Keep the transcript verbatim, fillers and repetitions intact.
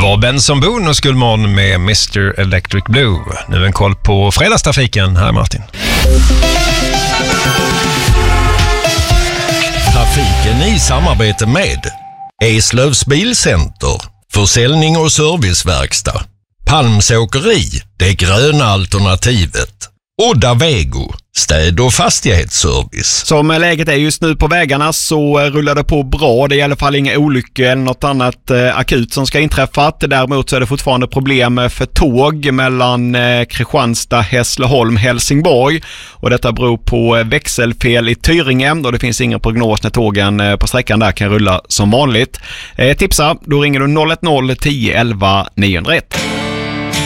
var Benson Boone och Skullmån med mister Electric Blue. Nu en koll på fredagstrafiken här, Martin. Trafiken i samarbete med Eslövs Bilcenter, försäljning och serviceverkstad, Palmsåkeri, det gröna alternativet, Odda Vego, städ- och fastighetsservice. Som läget är just nu på vägarna så rullar det på bra. Det är i alla fall inga olyckor eller något annat eh, akut som ska inträffa. Däremot så är det fortfarande problem för tåg mellan eh, Kristianstad, Hässleholm, Helsingborg. Och detta beror på växelfel i Tyringen och det finns ingen prognos när tågen eh, på sträckan där kan rulla som vanligt. Eh, tipsa, då ringer du noll ett noll tio elva niohundraett.